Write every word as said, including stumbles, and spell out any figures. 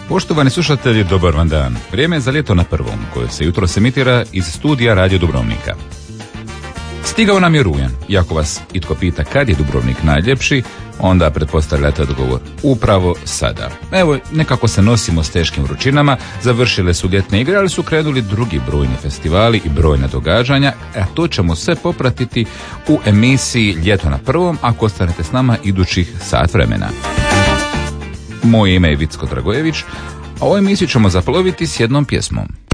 Poštovani slušatelji, dobar vam dan. Vrijeme je za ljeto na prvom, koje se jutros emitira iz studija Radio Dubrovnika. Stigao nam je rujan. Iako vas itko pita kad je Dubrovnik najljepši, onda pretpostavljate odgovor upravo sada. Evo, nekako se nosimo s teškim vrućinama, završile su ljetne igre, ali su krenuli drugi brojni festivali i brojna događanja, a to ćemo sve popratiti u emisiji Ljeto na prvom, ako ostanete s nama idućih sat vremena. Moje ime je Vicko Dragojević, a ovu emisiju ćemo zaploviti s jednom pjesmom.